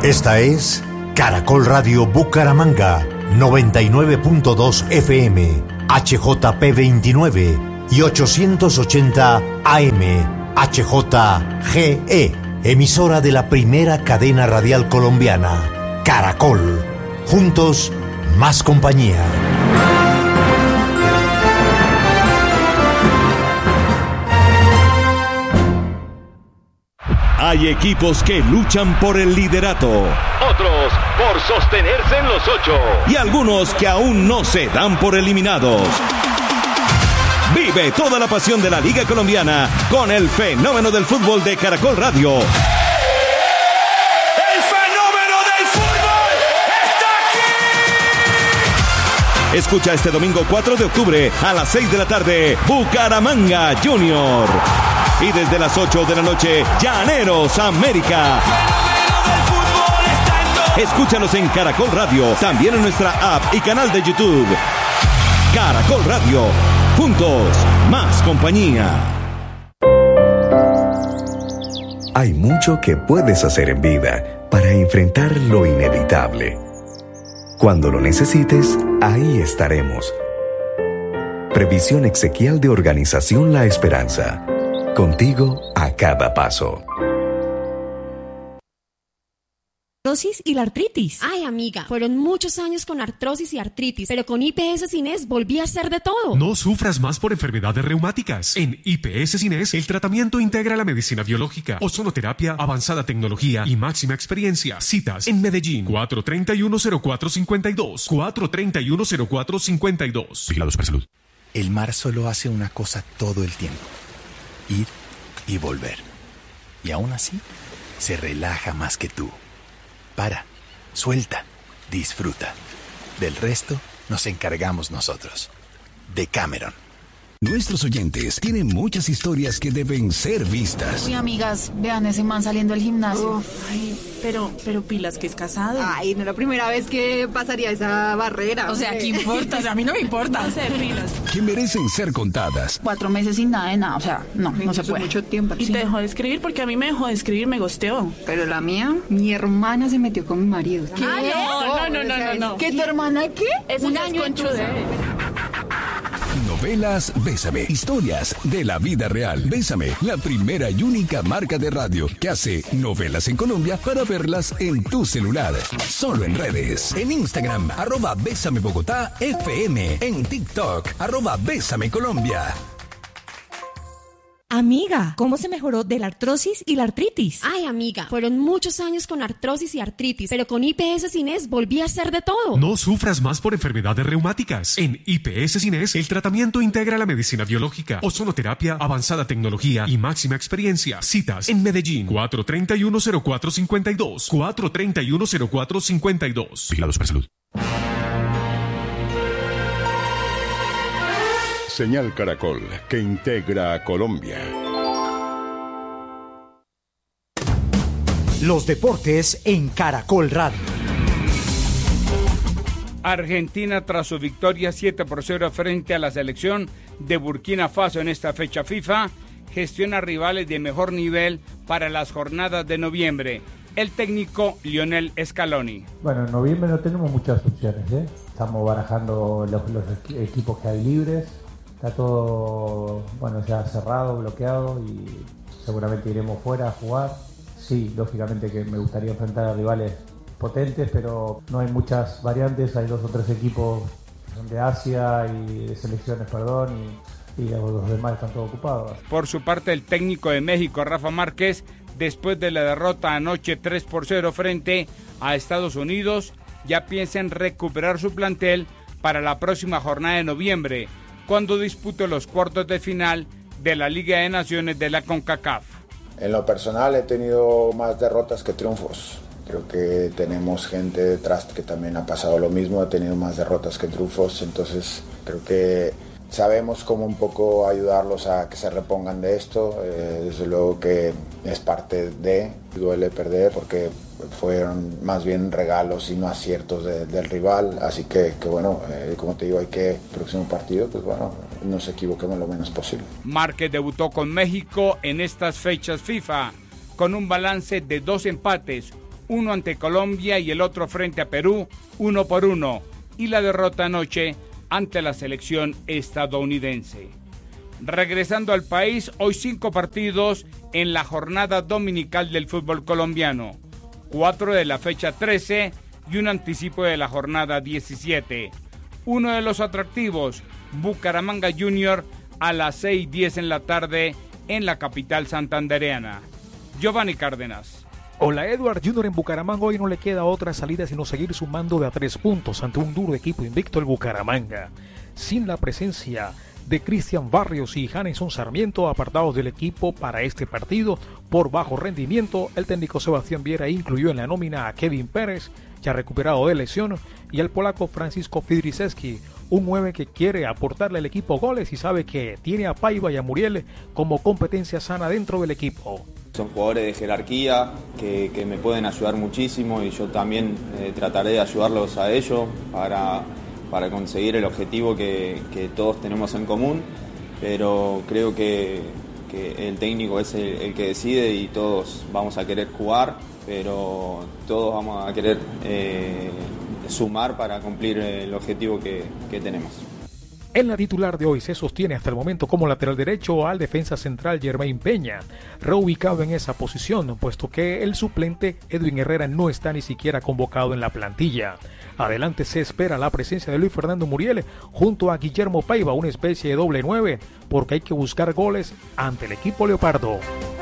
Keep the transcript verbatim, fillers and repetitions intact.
Esta es Caracol Radio Bucaramanga, noventa y nueve punto dos F M, H J P veintinueve y ochocientos ochenta A M, H J G E, emisora de la primera cadena radial colombiana, Caracol. Juntos, más compañía. Hay equipos que luchan por el liderato, otros por sostenerse en los ocho y algunos que aún no se dan por eliminados. Vive toda la pasión de la Liga Colombiana con el fenómeno del fútbol de Caracol Radio. ¡El fenómeno del fútbol está aquí! Escucha este domingo cuatro de octubre a las seis de la tarde, Bucaramanga Junior. Y desde las ocho de la noche, Llaneros América. Escúchanos en Caracol Radio, también en nuestra app y canal de YouTube. Caracol Radio, juntos, más compañía. Hay mucho que puedes hacer en vida para enfrentar lo inevitable. Cuando lo necesites, ahí estaremos. Previsión exequial de Organización La Esperanza. Contigo a cada paso. Artrosis y la artritis. Ay, amiga, fueron muchos años con artrosis y artritis, pero con I P S Cines volví a hacer de todo. No sufras más por enfermedades reumáticas. En I P S Cines, el tratamiento integra la medicina biológica, ozonoterapia, avanzada tecnología y máxima experiencia. Citas en Medellín, cuatro treinta y uno cero cuatro cincuenta y dos, cuatro treinta y uno cero cuatro cincuenta y dos. Vigilado Supersalud. El mar solo hace una cosa todo el tiempo: ir y volver. Y aún así, se relaja más que tú. Para, suelta, disfruta. Del resto nos encargamos nosotros. Decameron. Nuestros oyentes tienen muchas historias que deben ser vistas. Uy, amigas, vean ese man saliendo del gimnasio. Uf, ay, pero, pero pilas que es casado. Ay, no es la primera vez que pasaría esa barrera. O sea, ¿qué importa? O sea, a mí no me importa. Hacer pilas. Que merecen ser contadas. Cuatro meses sin nada de nada, o sea, no, no se puede. Mucho tiempo. Y sí. Te dejó de escribir porque a mí me dejó de escribir, me gosteó. Pero la mía, mi hermana se metió con mi marido. ¿Qué? Ay, no, no, no, no, no, no. ¿Qué, tu hermana qué? Es un año en Novelas Bésame. Historias de la vida real. Bésame, la primera y única marca de radio que hace novelas en Colombia para verlas en tu celular. Solo en redes. En Instagram, arroba Bésame Bogotá F M. En TikTok, arroba Bésame Colombia. Amiga, ¿cómo se mejoró de la artrosis y la artritis? Ay, amiga, fueron muchos años con artrosis y artritis, pero con I P S Cines volví a hacer de todo. No sufras más por enfermedades reumáticas. En I P S Cines, el tratamiento integra la medicina biológica, ozonoterapia, avanzada tecnología y máxima experiencia. Citas en Medellín, cuatro treinta y uno cero cuatro cincuenta y dos, cuatro treinta y uno cero cuatro cincuenta y dos. Vigilado Supersalud. Señal Caracol, que integra a Colombia. Los deportes en Caracol Radio. Argentina, tras su victoria siete por cero frente a la selección de Burkina Faso en esta fecha FIFA, gestiona rivales de mejor nivel para las jornadas de noviembre. El técnico Lionel Scaloni. Bueno, en noviembre no tenemos muchas opciones, ¿eh? Estamos barajando los, los equipos que hay libres. Está todo, bueno, ya cerrado, bloqueado y seguramente iremos fuera a jugar. Sí, lógicamente que me gustaría enfrentar a rivales potentes, pero no hay muchas variantes. Hay dos o tres equipos de Asia y de selecciones, perdón, y, y los demás están todos ocupados. Por su parte, el técnico de México, Rafa Márquez, después de la derrota anoche tres por cero frente a Estados Unidos, ya piensa en recuperar su plantel para la próxima jornada de noviembre, cuando dispute los cuartos de final de la Liga de Naciones de la CONCACAF. En lo personal he tenido más derrotas que triunfos. Creo que tenemos gente detrás que también ha pasado lo mismo, ha tenido más derrotas que triunfos, entonces creo que sabemos cómo un poco ayudarlos a que se repongan de esto. Eh, desde luego que es parte de, duele perder porque fueron más bien regalos y no aciertos de, del rival, así que, que bueno, eh, como te digo, hay que, el próximo partido, pues bueno, nos equivoquemos lo menos posible. Márquez debutó con México en estas fechas FIFA, con un balance de dos empates, uno ante Colombia y el otro frente a Perú, uno por uno, y la derrota anoche ante la selección estadounidense. Regresando al país, hoy cinco partidos en la jornada dominical del fútbol colombiano, cuatro de la fecha trece y un anticipo de la jornada diecisiete. Uno de los atractivos, Bucaramanga Junior, a las seis y diez en la tarde en la capital santandereana. Giovanni Cárdenas. Hola, Edward Junior en Bucaramanga. Hoy no le queda otra salida sino seguir sumando de a tres puntos ante un duro equipo invicto, el Bucaramanga. Sin la presencia de Cristian Barrios y Janeson Sarmiento, apartados del equipo para este partido por bajo rendimiento, el técnico Sebastián Viera incluyó en la nómina a Kevin Pérez, ya recuperado de lesión, y al polaco Francisco Fidriszewski, un nueve que quiere aportarle al equipo goles y sabe que tiene a Paiva y a Muriel como competencia sana dentro del equipo. Son jugadores de jerarquía que, que me pueden ayudar muchísimo y yo también eh, trataré de ayudarlos a ellos para, para conseguir el objetivo que, que todos tenemos en común, pero creo que, que el técnico es el, el que decide y todos vamos a querer jugar, pero todos vamos a querer eh, sumar para cumplir el objetivo que, que tenemos. En la titular de hoy se sostiene hasta el momento como lateral derecho al defensa central Germain Peña, reubicado en esa posición, puesto que el suplente Edwin Herrera no está ni siquiera convocado en la plantilla. Adelante se espera la presencia de Luis Fernando Muriel junto a Guillermo Paiva, una especie de doble nueve, porque hay que buscar goles ante el equipo leopardo.